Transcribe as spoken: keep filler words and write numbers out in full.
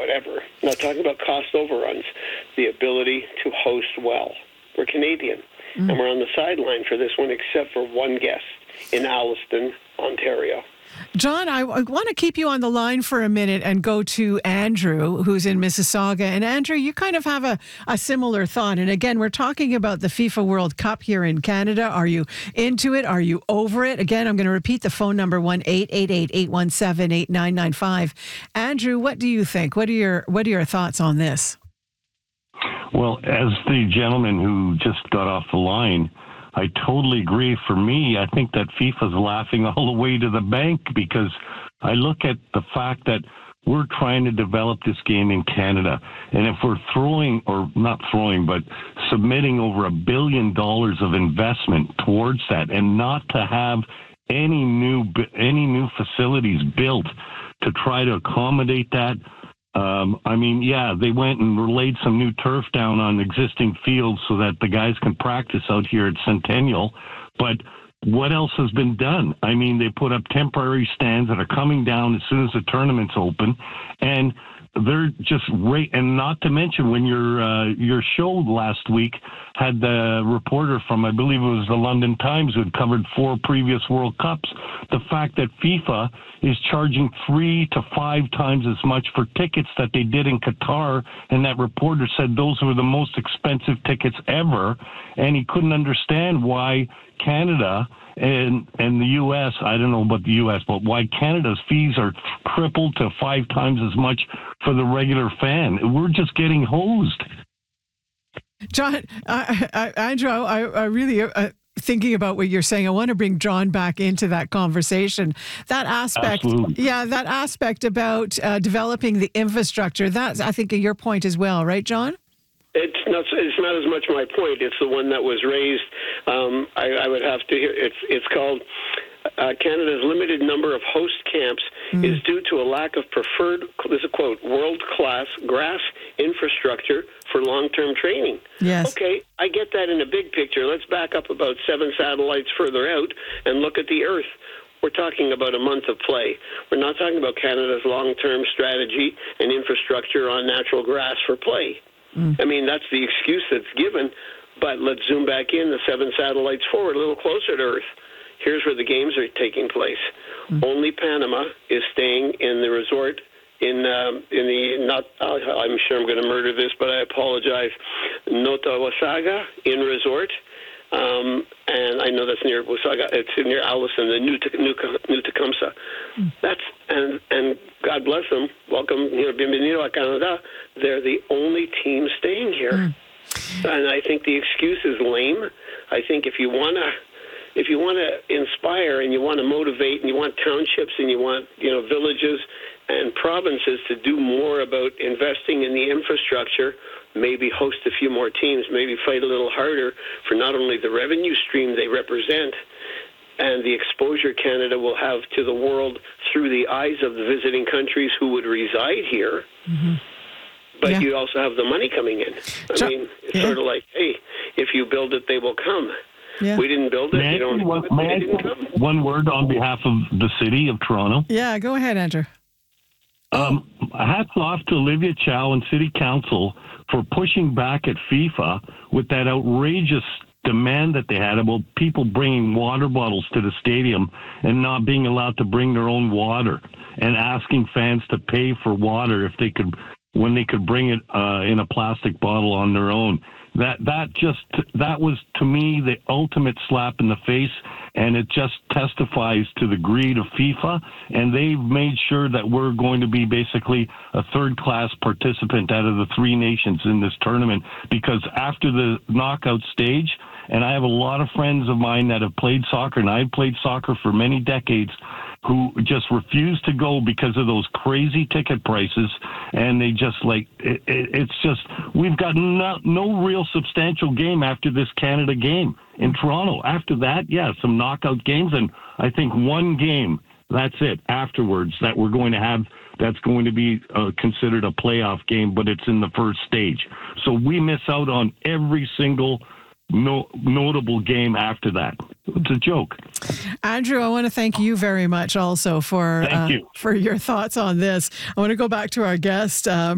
whatever. I'm not talking about cost overruns. The ability to host well. We're Canadian, mm. and we're on the sideline for this one, except for one guest in Alliston, Ontario. John, I, I want to keep you on the line for a minute and go to Andrew, who's in Mississauga. And Andrew, you kind of have a, a similar thought. And again, we're talking about the FIFA World Cup here in Canada. Are you into it? Are you over it? Again, I'm going to repeat the phone number, one eight eight eight, eight one seven, eight nine nine five. Andrew, what do you think? What are your what are your thoughts on this? Well, as the gentleman who just got off the line, I totally agree. For me, I think that FIFA's laughing all the way to the bank, because I look at the fact that we're trying to develop this game in Canada. And if we're throwing, or not throwing, but submitting over a billion dollars of investment towards that, and not to have any new, any new facilities built to try to accommodate that, Um, I mean, yeah, they went and laid some new turf down on existing fields so that the guys can practice out here at Centennial. But what else has been done? I mean, they put up temporary stands that are coming down as soon as the tournament's open, and they're just right. And not to mention, when your uh, your show last week had the reporter from, I believe it was the London Times, who had covered four previous World Cups, the fact that FIFA is charging three to five times as much for tickets that they did in Qatar, and that reporter said those were the most expensive tickets ever, and he couldn't understand why Canada and and the U S, I don't know about the U S, but why Canada's fees are tripled to five times as much for the regular fan. We're just getting hosed. John, I, I, Andrew, I, I really... Uh, thinking about what you're saying, I want to bring John back into that conversation. That aspect, Absolutely. yeah, that aspect about uh, developing the infrastructure, that's, I think, your point as well, right, John? It's not. It's not as much my point. It's the one that was raised. Um, I, I would have to hear. It's. It's called uh, Canada's limited number of host camps mm. is due to a lack of preferred. This is a quote: world-class grass infrastructure for long-term training. Yes. Okay, I get that in a big picture. Let's back up about seven satellites further out and look at the Earth. We're talking about a month of play. We're not talking about Canada's long-term strategy and infrastructure on natural grass for play. Mm. I mean, that's the excuse that's given, but let's zoom back in the seven satellites forward, a little closer to Earth. Here's where the games are taking place. Mm. Only Panama is staying in the resort in um, in the, not, uh, I'm sure I'm going to murder this, but I apologize, Nota Wasaga in resort. Um, and I know that's near Wasaga. It's near Allison, the new new new Tecumseh. Mm. That's and and God bless them. Welcome, you know, bienvenido a Canada. They're the only team staying here, mm. and I think the excuse is lame. I think if you wanna if you wanna inspire and you want to motivate and you want townships and you want you know villages and provinces to do more about investing in the infrastructure, maybe host a few more teams, maybe fight a little harder for not only the revenue stream they represent and the exposure Canada will have to the world through the eyes of the visiting countries who would reside here, mm-hmm. but yeah. you also have the money coming in. I so, mean, it's yeah. sort of like, hey, if you build it, they will come. Yeah. We didn't build it, may they don't one, it, they didn't come. One word on behalf of the city of Toronto. Yeah, go ahead, Andrew. Um, hats off to Olivia Chow and City Council for pushing back at FIFA with that outrageous demand that they had about people bringing water bottles to the stadium and not being allowed to bring their own water, and asking fans to pay for water if they could, when they could bring it uh, in a plastic bottle on their own. That that just that was, to me, the ultimate slap in the face, and it just testifies to the greed of FIFA. And they've made sure that we're going to be basically a third-class participant out of the three nations in this tournament, because after the knockout stage, and I have a lot of friends of mine that have played soccer, and I've played soccer for many decades, who just refuse to go because of those crazy ticket prices. And they just like, it, it, it's just, we've got no, no real substantial game after this Canada game in Toronto. After that, yeah, some knockout games. And I think one game, that's it, afterwards, that we're going to have, that's going to be uh, considered a playoff game, but it's in the first stage. So we miss out on every single no notable game after that. It's a joke. Andrew, I want to thank you very much also for uh, for your thoughts on this. I want to go back to our guest. Um,